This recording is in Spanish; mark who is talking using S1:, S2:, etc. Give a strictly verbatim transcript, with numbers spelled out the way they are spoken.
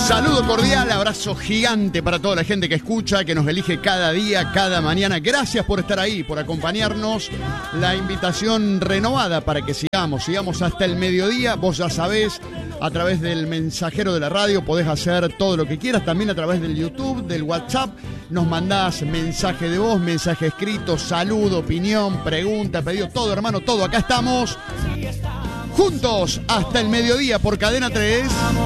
S1: Saludo cordial, abrazo gigante para toda la gente que escucha, que nos elige cada día, cada mañana. Gracias por estar ahí, por acompañarnos. La invitación renovada para que sigamos, sigamos hasta el mediodía. Vos ya sabés, a través del mensajero de la radio podés hacer todo lo que quieras. También a través del YouTube, del WhatsApp, nos mandás mensaje de voz, mensaje escrito, saludo, opinión, pregunta, pedido, todo, hermano, todo. Acá estamos juntos hasta el mediodía por Cadena tres.